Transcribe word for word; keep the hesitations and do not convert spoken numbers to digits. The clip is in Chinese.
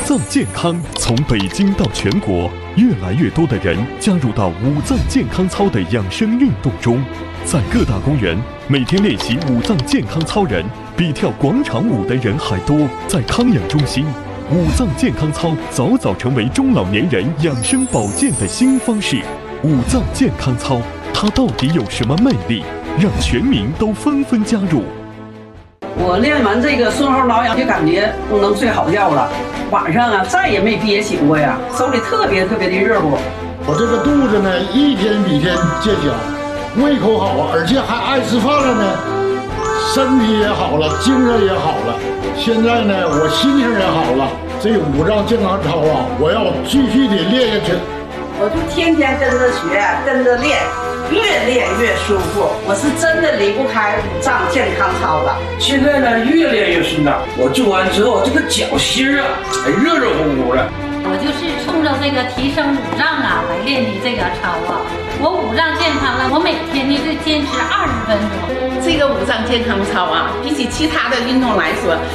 脏健康从北京到全国，越来越多的人加入到五脏健康操的养生运动中。在各大公园，每天练习五脏健康操人比跳广场舞的人还多。在康养中心，五脏健康操早早成为中老年人养生保健的新方式。五脏健康操，它到底有什么魅力，让全民都纷纷加入？ 我练完这个顺后挠痒，就感觉能睡好觉了。晚上啊，再也没憋醒过呀，手里特别特别的热乎。 我这个肚子呢，一天比一天见小，胃口好，而且还爱吃饭了呢，身体也好了，精神也好了。现在呢，我心情也好了。这五脏健康操啊，我要继续的练下去。 我就天天跟着学，跟着练，越练越舒服。我是真的离不开五脏健康操的。 现在呢，越练越顺当。我做完之后，这个脚心啊，还热热乎乎的。 我就是冲着这个提升五脏啊来练的这个操啊。我五脏健康了，我每天呢就坚持二十分钟。 这个五脏健康操啊，比起其他的运动来说，